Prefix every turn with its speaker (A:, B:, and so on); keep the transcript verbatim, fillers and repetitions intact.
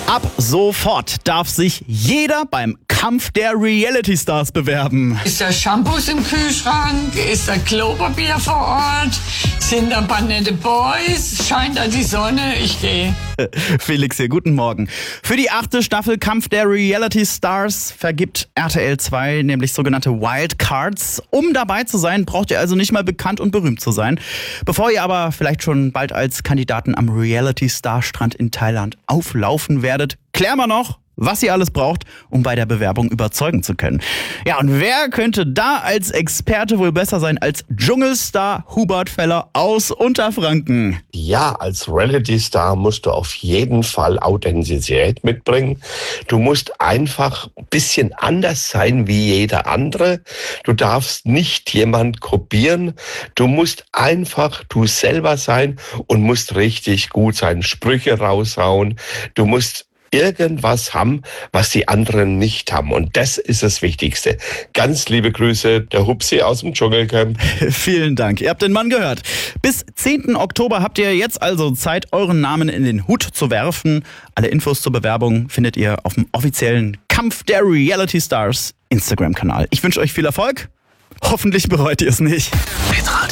A: Ab sofort darf sich jeder beim Kampf der Reality Stars bewerben.
B: Ist da Shampoos im Kühlschrank? Ist da Klopapier vor Ort? Sind da ein paar nette Boys? Scheint da die Sonne? Ich gehe.
A: Felix hier, guten Morgen. Für die achte Staffel Kampf der Reality Stars vergibt R T L zwei nämlich sogenannte Wildcards. Um dabei zu sein, braucht ihr also nicht mal bekannt und berühmt zu sein. Bevor ihr aber vielleicht schon bald als Kandidaten am Reality Star Strand in Thailand auflaufen werdet, klären wir noch, was ihr alles braucht, um bei der Bewerbung überzeugen zu können. Ja, und wer könnte da als Experte wohl besser sein als Dschungelstar Hubert Feller aus Unterfranken?
C: Ja, als Reality-Star musst du auf jeden Fall Authentizität mitbringen. Du musst einfach ein bisschen anders sein wie jeder andere. Du darfst nicht jemand kopieren. Du musst einfach du selber sein und musst richtig gut sein. Sprüche raushauen. Du musst irgendwas haben, was die anderen nicht haben. Und das ist das Wichtigste. Ganz liebe Grüße, der Hupsi aus dem Dschungelcamp.
A: Vielen Dank. Ihr habt den Mann gehört. Bis zehnten Oktober habt ihr jetzt also Zeit, euren Namen in den Hut zu werfen. Alle Infos zur Bewerbung findet ihr auf dem offiziellen Kampf der Reality Stars Instagram-Kanal. Ich wünsche euch viel Erfolg. Hoffentlich bereut ihr es nicht.